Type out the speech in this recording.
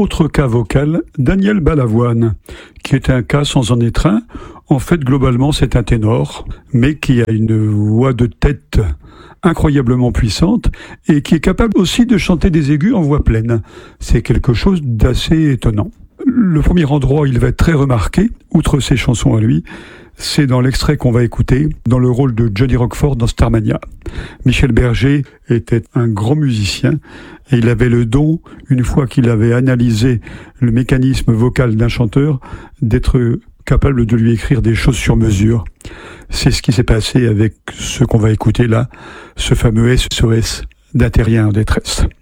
Autre cas vocal, Daniel Balavoine, qui est un cas sans en être un. En fait, globalement, c'est un ténor, mais qui a une voix de tête incroyablement puissante et qui est capable aussi de chanter des aigus en voix pleine. C'est quelque chose d'assez étonnant. Le premier endroit où il va être très remarqué, outre ses chansons à lui, c'est dans l'extrait qu'on va écouter, dans le rôle de Johnny Roquefort dans Starmania. Michel Berger était un grand musicien et il avait le don, une fois qu'il avait analysé le mécanisme vocal d'un chanteur, d'être capable de lui écrire des choses sur mesure. C'est ce qui s'est passé avec ce qu'on va écouter là, ce fameux SOS d'un terrien en détresse.